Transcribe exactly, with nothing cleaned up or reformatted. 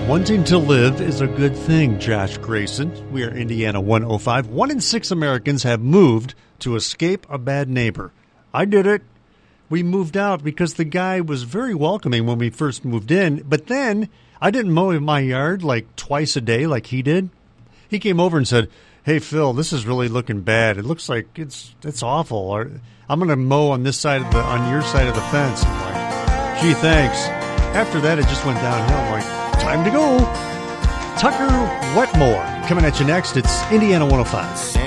Wanting to live is a good thing, Josh Grayson. We are Indiana one oh five. One in six Americans have moved to escape a bad neighbor. I did it. We moved out because the guy was very welcoming when we first moved in, but then I didn't mow my yard like twice a day like he did. He came over and said, "Hey, Phil, this is really looking bad. It looks like it's it's awful. Or, I'm going to mow on this side of the on your side of the fence." I'm like, "Gee, thanks." After that, it just went downhill. I'm like, time to go. Tucker Wetmore coming at you next. It's Indiana one oh five.